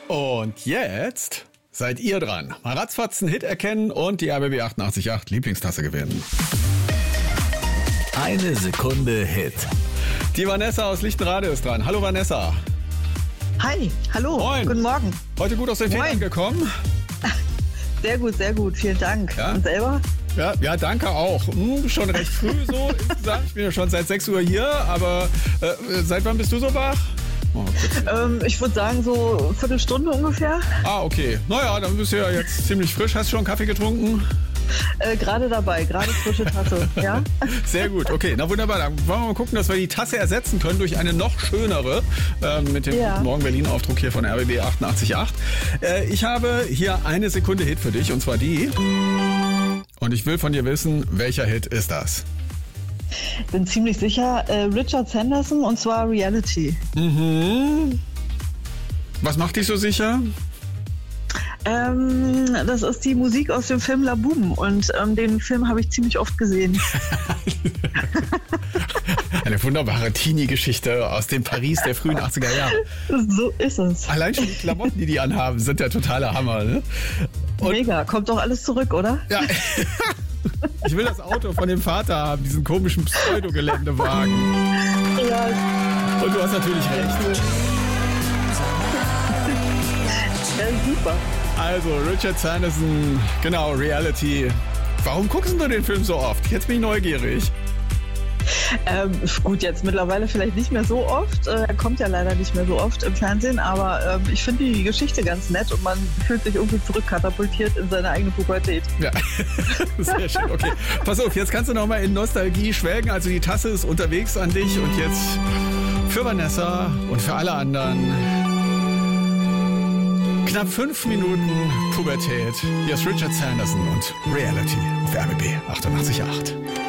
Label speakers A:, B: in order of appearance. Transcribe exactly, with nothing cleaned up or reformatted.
A: Und jetzt seid ihr dran. Mal ratzfatz einen Hit erkennen und die R B B achtundachtzig Komma acht Lieblingstasse gewinnen.
B: Eine Sekunde Hit.
A: Die Vanessa aus Lichtenrade ist dran. Hallo Vanessa.
C: Hi, hallo,
A: Moin.
C: Guten Morgen.
A: Heute gut aus den Ferien gekommen?
C: Sehr gut, sehr gut, vielen Dank.
A: Ja?
C: Und selber?
A: Ja, ja, danke auch. Hm, schon recht früh so insgesamt. Ich bin ja schon seit sechs Uhr hier, aber äh, seit wann bist du so wach? Oh,
C: ähm, ich würde sagen so eine Viertelstunde ungefähr.
A: Ah, okay. Naja, dann bist du ja jetzt ziemlich frisch. Hast du schon Kaffee getrunken?
C: Äh, gerade dabei, gerade frische Tasse, ja?
A: Sehr gut, okay. Na wunderbar. Dann wollen wir mal gucken, dass wir die Tasse ersetzen können durch eine noch schönere äh, mit dem
C: Ja.
A: Guten Morgen Berlin-Aufdruck hier von R B B achtundachtzig Komma acht. Äh, ich habe hier eine Sekunde Hit für dich und zwar die. Und ich will von dir wissen, welcher Hit ist das?
C: Bin ziemlich sicher, äh, Richard Sanderson und zwar Reality.
A: Mhm. Was macht dich so sicher?
C: Ähm, das ist die Musik aus dem Film La Boum und ähm, den Film habe ich ziemlich oft gesehen.
A: Eine wunderbare Teenie-Geschichte aus dem Paris der frühen achtziger Jahre.
C: So ist es.
A: Allein schon die Klamotten, die die anhaben, sind der totale Hammer. Ne? Und
C: Mega, kommt doch alles zurück, oder?
A: ja, ich will das Auto von dem Vater haben, diesen komischen Pseudo-Geländewagen.
C: Ja,
A: Und du hast natürlich recht.
C: ja super.
A: Also, Richard Sanderson, genau, Reality. Warum guckst du den Film so oft? Jetzt bin ich neugierig.
C: Ähm, gut, jetzt mittlerweile vielleicht nicht mehr so oft. Äh, Er kommt ja leider nicht mehr so oft im Fernsehen, aber ähm, ich finde die Geschichte ganz nett und man fühlt sich irgendwie zurückkatapultiert in seine eigene Pubertät.
A: Ja, sehr schön. Okay, pass auf, jetzt kannst du noch mal in Nostalgie schwelgen. Also die Tasse ist unterwegs an dich und jetzt für Vanessa und für alle anderen knapp fünf Minuten Pubertät. Hier ist Richard Sanderson und Reality auf R B B achtundachtzig Komma acht.